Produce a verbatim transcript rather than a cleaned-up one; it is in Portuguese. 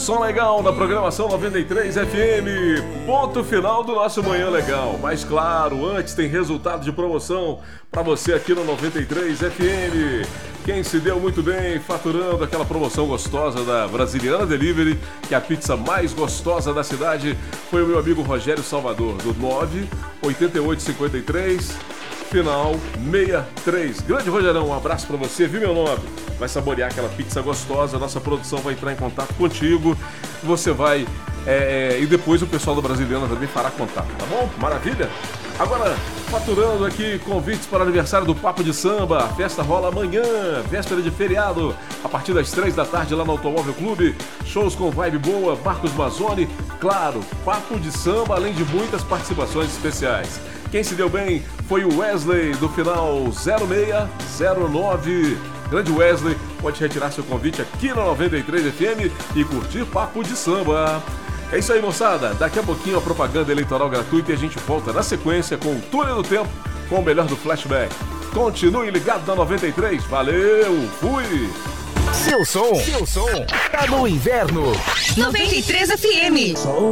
Som legal da programação noventa e três F M. Ponto final do nosso Manhã Legal. Mas claro, antes tem resultado de promoção para você aqui no noventa e três F M. Quem se deu muito bem faturando aquela promoção gostosa da Brasiliana Delivery, que é a pizza mais gostosa da cidade, foi o meu amigo Rogério Salvador, do nove oito oito cinco três, final sessenta e três. Grande Rogerão, um abraço pra você, viu, meu nome? Vai saborear aquela pizza gostosa, nossa produção vai entrar em contato contigo, você vai, é, e depois o pessoal do Brasiliana também fará contato, tá bom? Maravilha? Agora, faturando aqui convites para o aniversário do Papo de Samba. A festa rola amanhã, véspera de feriado, a partir das três da tarde lá no Automóvel Clube. Shows com vibe boa, Marcos Mazzoni, claro, Papo de Samba, além de muitas participações especiais. Quem se deu bem foi o Wesley, do final zero seis zero nove. Grande Wesley, pode retirar seu convite aqui na noventa e três F M e curtir Papo de Samba. É isso aí, moçada. Daqui a pouquinho a propaganda eleitoral gratuita e a gente volta na sequência com o Túnel do Tempo, com o melhor do flashback. Continue ligado na noventa e três. Valeu, fui! Seu som, seu som, tá no inverno. noventa e três F M.